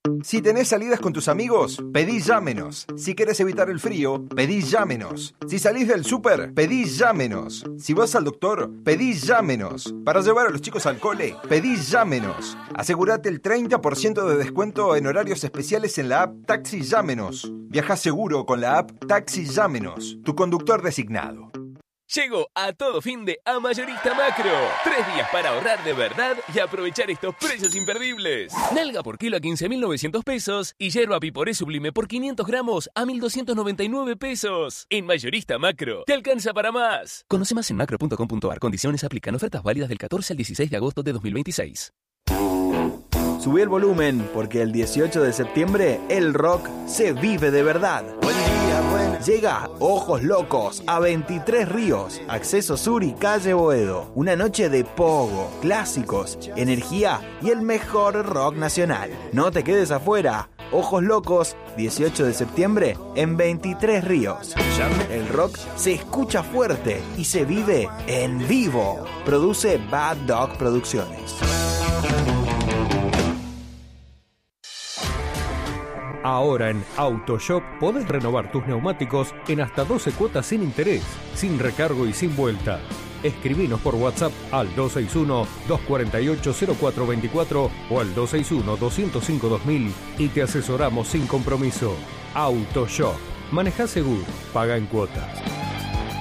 Si tenés salidas con tus amigos, pedí Llámenos. Si querés evitar el frío, pedí Llámenos. Si salís del súper, pedí Llámenos. Si vas al doctor, pedí Llámenos. Para llevar a los chicos al cole, pedí Llámenos. Asegúrate el 30% de descuento en horarios especiales en la app Taxi Llámenos. Viaja seguro con la app Taxi Llámenos, tu conductor designado. Llegó a todo fin de a Mayorista Macro. 3 días para ahorrar de verdad y aprovechar estos precios imperdibles. Nalga por kilo a 15.900 pesos y yerba piporé sublime por 500 gramos a 1.299 pesos. En Mayorista Macro, te alcanza para más. Conoce más en macro.com.ar. Condiciones aplican. Ofertas válidas del 14 al 16 de agosto de 2026. Subí el volumen porque el 18 de septiembre el rock se vive de verdad. Llega Ojos Locos a 23 Ríos, Acceso Sur y Calle Boedo. Una noche de pogo, clásicos, energía y el mejor rock nacional. No te quedes afuera. Ojos Locos, 18 de septiembre en 23 Ríos. El rock se escucha fuerte y se vive en vivo. Produce Bad Dog Producciones. Ahora en AutoShop podés renovar tus neumáticos en hasta 12 cuotas sin interés, sin recargo y sin vuelta. Escribinos por WhatsApp al 261-248-0424 o al 261-205-2000 y te asesoramos sin compromiso. AutoShop. Maneja seguro, paga en cuotas.